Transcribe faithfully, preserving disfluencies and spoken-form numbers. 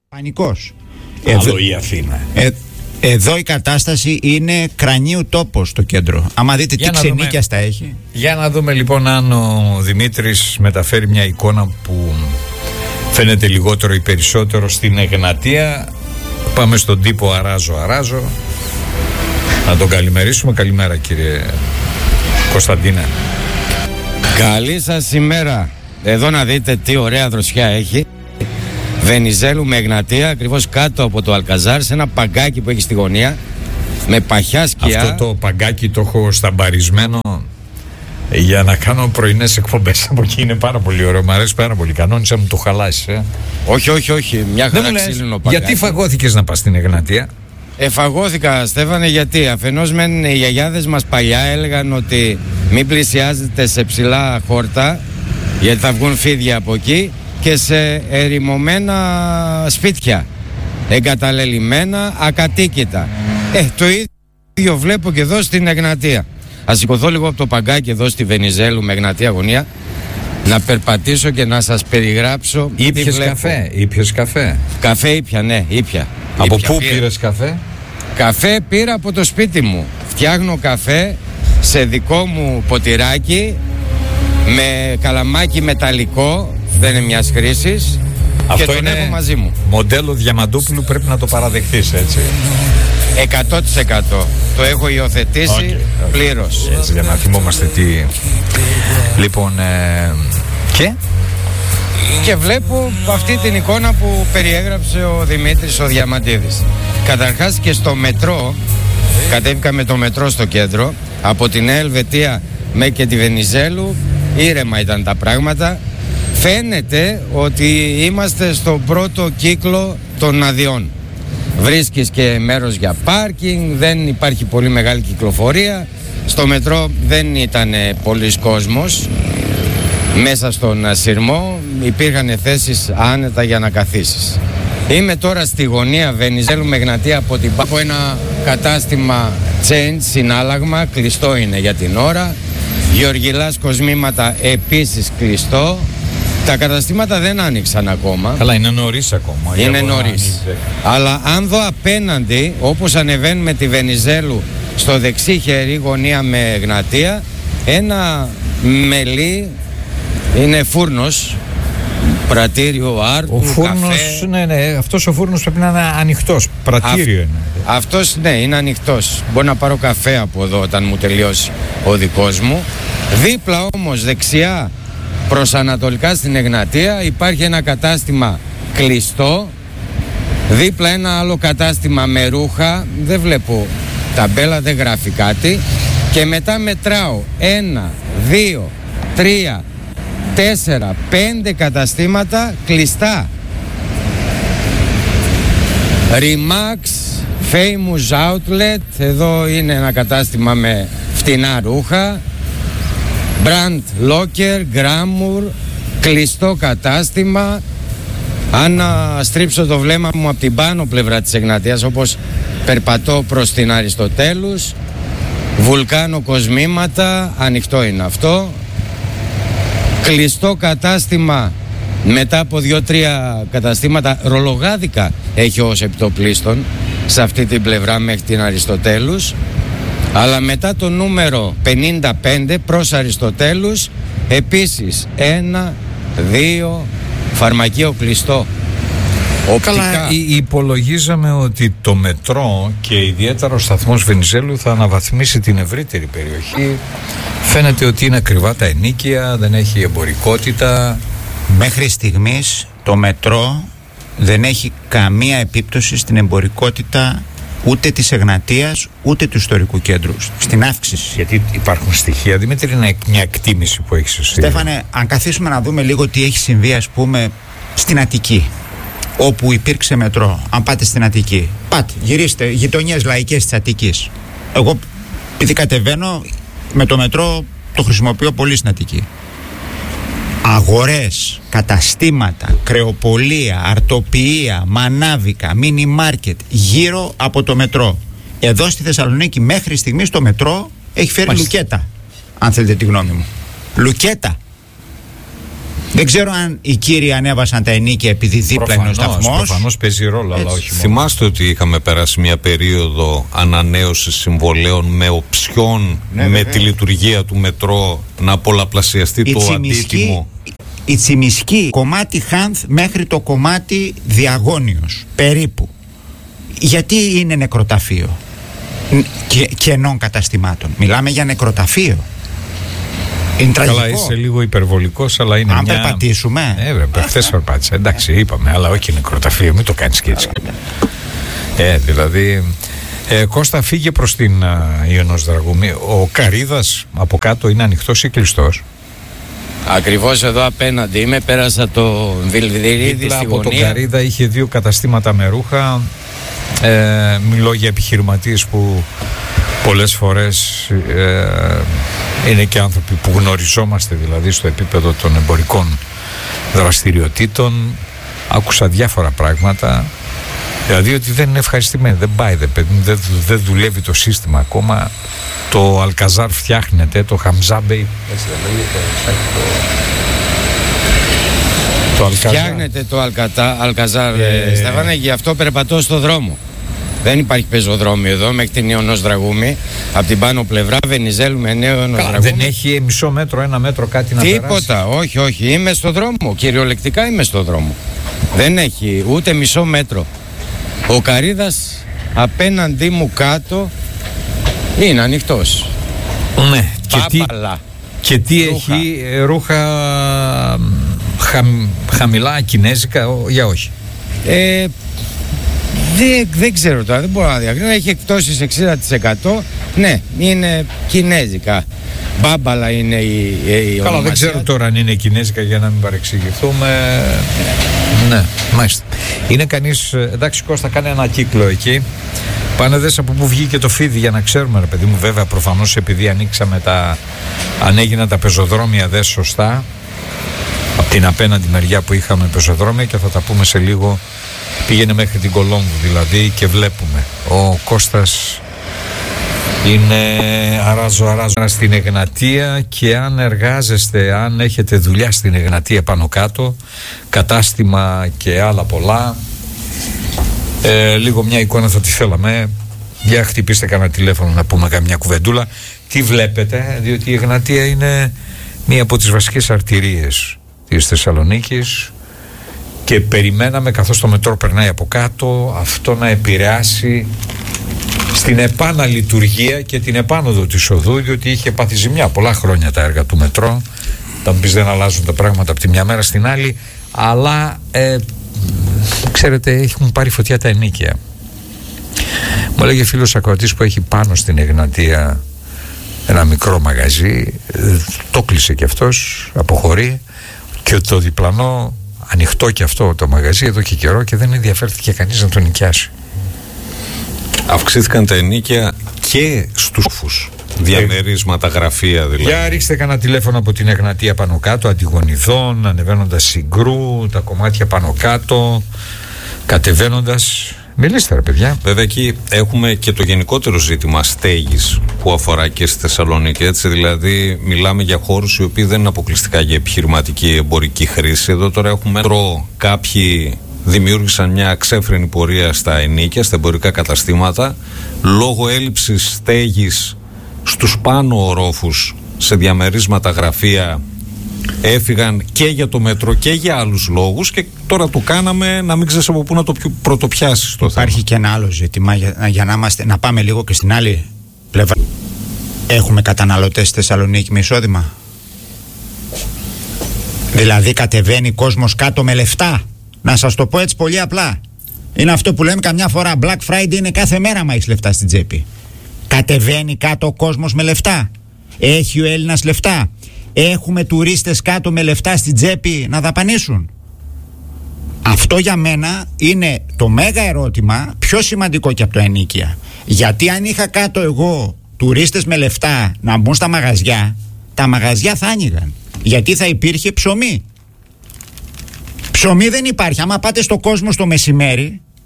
Πανικός. Άλλο Εδώ, η Αθήνα. ε, εδώ η κατάσταση είναι κρανίου τόπος στο κέντρο. Άμα δείτε Για τι ξενίκια στα έχει. Για να δούμε λοιπόν αν ο Δημήτρης μεταφέρει μια εικόνα που φαίνεται λιγότερο ή περισσότερο στην Εγνατία. Πάμε στον τύπο Αράζο Αράζο να τον καλημερίσουμε. Καλημέρα κύριε Κωνσταντίνε. Καλή σας ημέρα. Εδώ να δείτε τι ωραία δροσιά έχει. Βενιζέλου με Εγνατία, ακριβώς κάτω από το Αλκαζάρ, σε ένα παγκάκι που έχει στη γωνία, με παχιά σκιά. Αυτό το παγκάκι το έχω σταμπαρισμένο για να κάνω πρωινές εκπομπές από εκεί. Είναι πάρα πολύ ωραίο, μου αρέσει πάρα πολύ. Κανόνισα μου το χαλάσεις, ε. Όχι, όχι, όχι. Μια χαρά ξύλινο παγκάκι. Γιατί φαγώθηκες να πας στην Εγνατία? Εφαγώθηκα, Στέφανε, γιατί αφενός μεν οι γιαγιάδες μας παλιά έλεγαν ότι μην πλησιάζετε σε ψηλά χόρτα, γιατί θα βγουν φίδια από εκεί, και σε ερημωμένα σπίτια, εγκαταλελειμμένα, ακατοίκητα. Ε, το ίδιο βλέπω και εδώ στην Εγνατία. Ας σηκωθώ λίγο από το παγκάκι εδώ στη Βενιζέλου με Εγνατία γωνία, να περπατήσω και να σας περιγράψω. Ήπιες καφέ, ήπιες καφέ. Καφέ ήπια, ναι, ήπια. Από ήπια, πού πήρα. πήρες καφέ? Καφέ πήρα από το σπίτι μου. Φτιάχνω καφέ σε δικό μου ποτηράκι, με καλαμάκι μεταλλικό, δεν είναι μιας χρήσης, και τον έχω μαζί μου. Μοντέλο Διαμαντούπουλου, πρέπει να το παραδεχθείς, έτσι. εκατό τοις εκατό. Το έχω υιοθετήσει Okay, okay. πλήρως. Έτσι, για να θυμόμαστε τι. Λοιπόν, ε, και Και βλέπω αυτή την εικόνα που περιέγραψε ο Δημήτρης ο Διαμαντίδης. Καταρχάς και στο μετρό, κατέβηκα με το μετρό στο κέντρο, από την Νέα Ελβετία μέχρι και τη Βενιζέλου, ήρεμα ήταν τα πράγματα. Φαίνεται ότι είμαστε στο πρώτο κύκλο των αδειών. Βρίσκεις και μέρος για πάρκινγκ, δεν υπάρχει πολύ μεγάλη κυκλοφορία. Στο μετρό δεν ήταν πολύς κόσμος. Μέσα στον σειρμό υπήρχαν θέσεις άνετα για να καθίσεις. Είμαι τώρα στη γωνία Βενιζέλου με Εγνατία από την από ένα κατάστημα change, συνάλλαγμα, κλειστό είναι για την ώρα. Γεωργιλάς Κοσμήματα επίσης κλειστό. Τα καταστήματα δεν άνοιξαν ακόμα. καλά, είναι νωρίς ακόμα. Είναι νωρίς. Αλλά αν δω απέναντι, όπως ανεβαίνουμε τη Βενιζέλου, στο δεξί χέρι γωνία με Εγνατία, ένα μελί, είναι φούρνος, πρατήριο άρτου, Ο φούρνος, καφέ. ναι, ναι, αυτός ο φούρνος πρέπει να είναι ανοιχτός. Πρατήριο είναι. Αυτός, ναι, είναι ανοιχτός. Μπορώ να πάρω καφέ από εδώ όταν μου τελειώσει ο δικός μου. Δίπλα όμως, δεξιά, προς ανατολικά στην Εγνατία, υπάρχει ένα κατάστημα κλειστό. Δίπλα ένα άλλο κατάστημα με ρούχα. Δεν βλέπω ταμπέλα, δεν γράφει κάτι. Και μετά μετράω ένα, δύο, τρία, τέσσερα, πέντε καταστήματα κλειστά. Remax, Famous Outlet, εδώ είναι ένα κατάστημα με φτηνά ρούχα. Brand Locker, Glamour, κλειστό κατάστημα. Αν να στρίψω το βλέμμα μου από την πάνω πλευρά της Εγνατίας, όπως περπατώ προς την Αριστοτέλους, Βουλκάνο Κοσμήματα, ανοιχτό είναι αυτό. Κλειστό κατάστημα μετά από δύο-τρία καταστήματα, ρολογάδικα έχει ως επιτοπλίστων σε αυτή την πλευρά μέχρι την Αριστοτέλους. Αλλά μετά το νούμερο πενήντα πέντε προς Αριστοτέλους επίσης ένα, δύο, φαρμακείο κλειστό. Οπτικά. Καλά, υπολογίζαμε ότι το μετρό και ιδιαίτερα ο σταθμός Βενιζέλου θα αναβαθμίσει την ευρύτερη περιοχή. Φαίνεται ότι είναι ακριβά τα ενοίκια, δεν έχει εμπορικότητα. Μέχρι στιγμής το μετρό δεν έχει καμία επίπτωση στην εμπορικότητα ούτε της Εγνατίας ούτε του ιστορικού κέντρου, στην αύξηση. Γιατί υπάρχουν στοιχεία, Δημήτρη, είναι μια εκτίμηση που έχεις εσύ. Στέφανε, αν καθίσουμε να δούμε λίγο τι έχει συμβεί, ας πούμε, στην Αττική, όπου υπήρξε μετρό. Αν πάτε στην Αττική, πάτε, γυρίστε, γειτονιές λαϊκές της Αττικής. Εγώ, επειδή κατεβαίνω με το μετρό, το χρησιμοποιώ πολύ στην Αττική. Αγορές, καταστήματα, κρεοπολία, αρτοποιεία, μανάβικα, μίνι μάρκετ γύρω από το μετρό. Εδώ στη Θεσσαλονίκη μέχρι στιγμής το μετρό έχει φέρει Μάλιστα. λουκέτα, αν θέλετε τη γνώμη μου. Λουκέτα. Δεν ξέρω αν οι κύριοι ανέβασαν τα ενοίκια επειδή δίπλα είναι ο σταθμός. Προφανώς παίζει ρόλο, αλλά όχι μόνο. Θυμάστε ότι είχαμε περάσει μια περίοδο ανανέωσης συμβολέων με οψιόν, ναι, με βέβαια, τη λειτουργία του μετρό να πολλαπλασιαστεί η το τσιμισκή, αντίτιμο. Η Τσιμισκή, κομμάτι Χάνθ μέχρι το κομμάτι Διαγώνιος, περίπου. Γιατί είναι νεκροταφείο και, κενών καταστημάτων? Μιλάμε για νεκροταφείο. Είναι καλά, τραγικό. Είσαι λίγο υπερβολικός, αλλά είναι αν μια... Αν περπατήσουμε. Ε, βέβαια, χθες περπάτησα. Εντάξει, είπαμε, αλλά όχι νεκροταφείο, μην το κάνεις και έτσι. Ε, δηλαδή... Ε, Κώστα, φύγε προς την Ιωνός Δραγούμη. Ο Καρύδας από κάτω είναι ανοιχτός ή κλειστός? Ακριβώς εδώ απέναντι είμαι, πέρασα το Βιλδυρίδη στη από γωνία. τον Καρύδα είχε δύο καταστήματα με ρούχα. Ε, μιλώ για επιχειρηματίες που πολλές φορές ε, είναι και άνθρωποι που γνωριζόμαστε, δηλαδή στο επίπεδο των εμπορικών δραστηριοτήτων. Άκουσα διάφορα πράγματα, δηλαδή ότι δεν είναι ευχαριστημένοι, δεν πάει, δεν, δεν, δεν δουλεύει το σύστημα ακόμα. Το Αλκαζάρ φτιάχνεται, το Χαμζάμπεϊ, έτσι δεν λέγεται, το Αλκαζάρ. Φτιάχνεται το Αλκατά, Αλκαζάρ, ε... Στέφανε, γι' αυτό περπατώ στο δρόμο. Δεν υπάρχει πεζοδρόμιο εδώ μέχρι την Ιωνός Δραγούμη. Από την πάνω πλευρά Βενιζέλου με νέο Ιωνός Δραγούμη. Δεν έχει μισό μέτρο, ένα μέτρο κάτι να τίποτα, περάσει? Τίποτα, όχι, όχι. Είμαι στο δρόμο. Κυριολεκτικά είμαι στο δρόμο. Δεν έχει ούτε μισό μέτρο. Ο Καρύδας απέναντί μου κάτω είναι ανοιχτός. Ναι, και τι, και τι ρούχα. Έχει ρούχα χα, χαμηλά κινέζικα, για όχι? Ε, δεν, δεν ξέρω τώρα, δεν μπορώ να διακρίνω. Έχει εκτόσεις εξήντα τοις εκατό. Ναι, είναι κινέζικα. Μπάμπαλα είναι η, η Καλά, ονομασία. Δεν ξέρω τώρα αν είναι κινέζικα, για να μην παρεξηγηθούμε. Ναι, μάλιστα. Είναι κανείς, εντάξει Κώστα, κάνει ένα κύκλο εκεί. Πάνε δες από πού βγήκε το φίδι για να ξέρουμε, ρε παιδί μου. Βέβαια, προφανώς επειδή ανοίξαμε τα, αν έγιναν τα πεζοδρόμια δες σωστά, από την απέναντι μεριά που είχαμε πεζοδρόμια, και θα τα πούμε σε λίγο. Πήγαινε μέχρι την Κολόμβου δηλαδή και βλέπουμε. Ο Κώστας είναι αράζω αράζω στην Εγνατία, και αν εργάζεστε, αν έχετε δουλειά στην Εγνατία πάνω κάτω, κατάστημα και άλλα πολλά, ε, λίγο μια εικόνα θα τη θέλαμε. Για χτυπήστε κανένα τηλέφωνο να πούμε καμιά κουβεντούλα. Τι βλέπετε, διότι η Εγνατία είναι μία από τις βασικές αρτηρίες της Θεσσαλονίκης και περιμέναμε, καθώς το μετρό περνάει από κάτω, αυτό να επηρεάσει στην επαναλειτουργία και την επάνωδο της οδού, διότι είχε πάθει ζημιά πολλά χρόνια τα έργα του μετρό. Θα μου πεις, δεν αλλάζουν τα πράγματα από τη μια μέρα στην άλλη, αλλά ε, ξέρετε, έχουν πάρει φωτιά τα ενοίκια. Μου έλεγε φίλος ακροατής που έχει πάνω στην Εγνατία ένα μικρό μαγαζί, το κλείσε και αυτός, αποχωρεί, και το διπλανό ανοιχτό και αυτό το μαγαζί εδώ και καιρό, και δεν ενδιαφέρθηκε κανείς να τον νοικιάσει. Αυξήθηκαν τα ενοίκια και στους όφους, διαμερίσματα, γραφεία δηλαδή. Για ρίξτε κανένα τηλέφωνο από την Εγνατία πάνω κάτω, Αντιγονιδών, ανεβαίνοντας Συγκρού, τα κομμάτια πάνω κάτω, κατεβαίνοντας. Μιλήστε ρε παιδιά. Βέβαια εκεί έχουμε και το γενικότερο ζήτημα στέγης που αφορά και στη Θεσσαλονίκη, έτσι, δηλαδή μιλάμε για χώρους οι οποίοι δεν είναι αποκλειστικά για επιχειρηματική εμπορική χρήση. Εδώ τώρα έχουμε τρο, κάποιοι δημιούργησαν μια ξέφρενη πορεία στα ενοίκια, στα εμπορικά καταστήματα, λόγω έλλειψης στέγης στους πάνω ορόφους, σε διαμερίσματα, γραφεία, έφυγαν και για το μέτρο και για άλλους λόγους, και τώρα το κάναμε να μην ξέρεις από πού να το πρωτοπιάσεις το θέμα. Υπάρχει και ένα άλλο ζήτημα για, για να, είμαστε, να πάμε λίγο και στην άλλη πλευρά. Έχουμε καταναλωτές στη Θεσσαλονίκη με εισόδημα? Δηλαδή κατεβαίνει κόσμος κάτω με λεφτά? Να σας το πω έτσι πολύ απλά. Είναι αυτό που λέμε καμιά φορά, Black Friday είναι κάθε μέρα μα έχεις λεφτά στην τσέπη. Κατεβαίνει κάτω ο κόσμος με λεφτά? Έχει ο Έλληνας λεφτά? Έχουμε τουρίστες κάτω με λεφτά στην τσέπη να δαπανίσουν? Αυτό για μένα είναι το μέγα ερώτημα, πιο σημαντικό και από το ενοίκια. Γιατί αν είχα κάτω εγώ τουρίστες με λεφτά να μπουν στα μαγαζιά, τα μαγαζιά θα άνοιγαν. Γιατί θα υπήρχε ψωμί. Ψωμί δεν υπάρχει. Άμα πάτε στο κόσμο στο μεσημέρι,